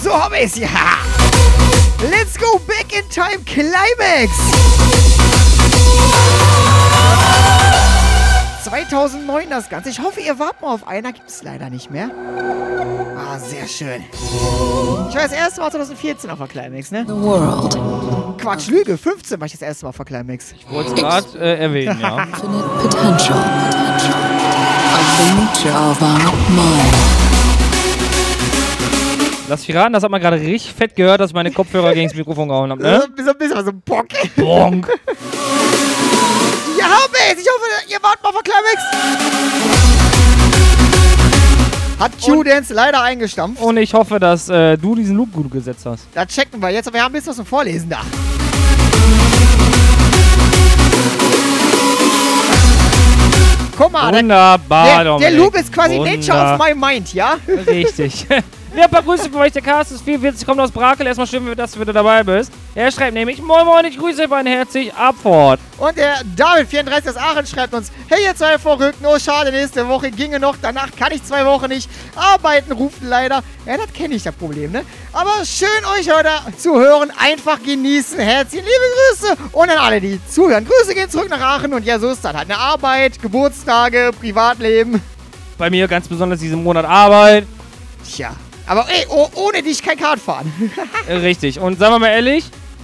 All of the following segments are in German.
zu Hobbys, ja. Let's go back in time, Climax. 2009 das Ganze. Ich hoffe, ihr wart mal auf einer. Gibt es leider nicht mehr. Ah, sehr schön. Ich war das erste Mal 2014 auf der Climax, ne? The world. Quatsch, Lüge. 15 war ich das erste Mal auf der Climax. Ich wollte es gerade erwähnen, ja. Infinite potential. Of the nature of our mind. Lass mich raten, das hat man gerade richtig fett gehört, dass ich meine Kopfhörer gegen das Mikrofon gehauen habe, ne? So ein bisschen so ein Bock. Bonk. Ja, Hobbys! Ich hoffe, ihr wart mal auf der Climax. Hat Q-Dance leider eingestampft. Und ich hoffe, dass du diesen Loop gut gesetzt hast. Da checken wir jetzt, aber wir haben ein bisschen was zum Vorlesen da. Guck mal, Wunderbar, der Loop ist quasi Nature of my mind, ja? Richtig. Ja, ein paar Grüße für euch. Der Cast ist 44, kommt aus Brakel. Erstmal schön, dass du wieder dabei bist. Er schreibt nämlich: Moin Moin, ich grüße euch herzlich, Abfahrt. Und der David34 aus Aachen schreibt uns: Hey, ihr zwei Verrückten, oh schade, nächste Woche ginge noch. Danach kann ich 2 Wochen nicht arbeiten, ruft leider. Ja, das kenne ich, das Problem, ne? Aber schön, euch heute zu hören. Einfach genießen. Herzliche liebe Grüße. Und an alle, die zuhören. Grüße gehen zurück nach Aachen. Und ja, so ist das halt. Eine Arbeit, Geburtstage, Privatleben. Bei mir ganz besonders diesen Monat Arbeit. Tja. Aber ey, ohne dich kein Kart fahren. Richtig. Und sagen wir mal ehrlich,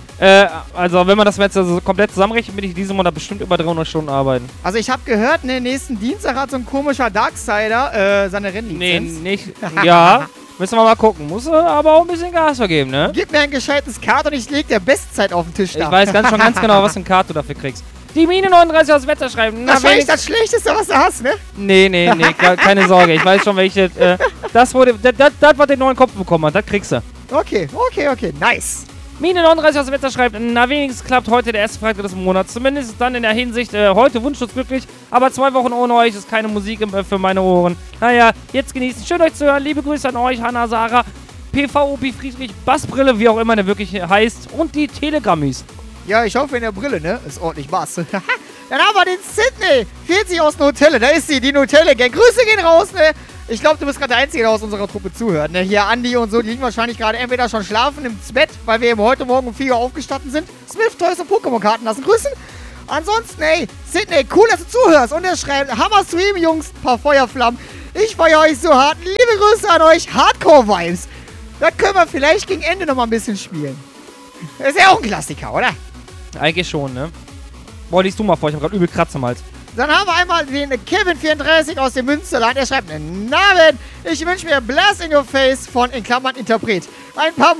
also wenn man das jetzt so komplett zusammenrechnet, bin ich diesen Monat bestimmt über 300 Stunden arbeiten. Also ich habe gehört, ne, nächsten Dienstag hat so ein komischer Darksider seine Rennlizenz. Nee, nicht. Ja, müssen wir mal gucken. Muss aber auch ein bisschen Gas vergeben, ne? Gib mir ein gescheites Kart und ich leg der Bestzeit auf den Tisch da. Ich weiß schon ganz genau, was für ein Kart du dafür kriegst. Die Mine 39 aus Wetter schreiben. Wahrscheinlich das Schlechteste, was du hast, ne? Nee, keine Sorge. Ich weiß schon, welche. Das, was den neuen Kopf bekommen hat, das kriegst du. Okay. Nice. Mine 39 aus Wetter schreibt, na wenigstens klappt heute der erste Freitag des Monats. Zumindest dann in der Hinsicht, heute wunschlos glücklich, aber 2 Wochen ohne euch ist keine Musik für meine Ohren. Naja, jetzt genießen. Schön euch zu hören. Liebe Grüße an euch, Hanna, Sarah, PVOP Friedrich, Bassbrille, wie auch immer der wirklich heißt, und die Telegrammis. Ja, ich hoffe in der Brille, ne? Ist ordentlich Bass. Dann haben wir den Sydney. 40 aus Nutelle. Da ist sie, die Nutelle-Gang. Grüße gehen raus, ne? Ich glaube, du bist gerade der Einzige, der aus unserer Truppe zuhört, ne? Hier Andi und so, die liegen wahrscheinlich gerade entweder schon schlafen im Bett, weil wir eben heute Morgen um 4 Uhr aufgestanden sind. Smith, Toys und Pokémon-Karten lassen grüßen. Ansonsten, ey, Sydney, cool, dass du zuhörst. Und er schreibt, Hammer-Stream, Jungs, paar Feuerflammen. Ich feiere euch so hart. Liebe Grüße an euch. Hardcore-Vibes. Das können wir vielleicht gegen Ende noch mal ein bisschen spielen. Das ist ja auch ein Klassiker, oder? Eigentlich schon, ne? Boah, liest du mal vor, ich hab grad übel Kratz am Hals. Dann haben wir einmal den Kevin34 aus dem Münsterland. Er schreibt, Namen, ich wünsche mir Blast in Your Face von, in Klammern, Interpret. Ein paar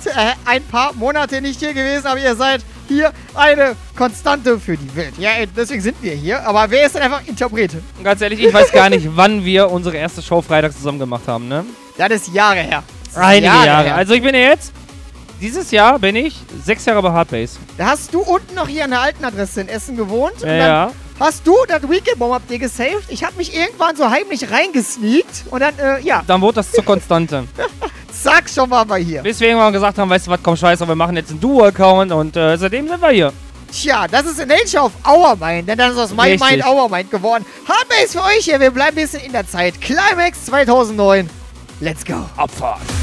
Monate nicht hier gewesen, aber ihr seid hier eine Konstante für die Welt. Ja, deswegen sind wir hier. Aber wer ist denn einfach Interpret? Ganz ehrlich, ich weiß gar nicht, wann wir unsere erste Show freitags zusammen gemacht haben, ne? Das ist Jahre her. Einige Jahre. Also ich bin ja jetzt... Dieses Jahr bin ich 6 Jahre bei Hardbase. Da hast du unten noch hier an der alten Adresse in Essen gewohnt. Und ja. Hast du das Weekend Bomb habt ihr gesaved? Ich hab mich irgendwann so heimlich reingesneakt und dann, ja. Dann wurde das zur Konstante. Zack, schon waren wir hier. Bis wir irgendwann gesagt haben, weißt du was, komm scheiße, wir machen jetzt einen Duo-Account und seitdem sind wir hier. Tja, das ist in Nature of Our Mind, denn das ist aus My Mind Our Mind geworden. Hardbase für euch hier, wir bleiben ein bisschen in der Zeit. Climax 2009. Let's go. Abfahrt.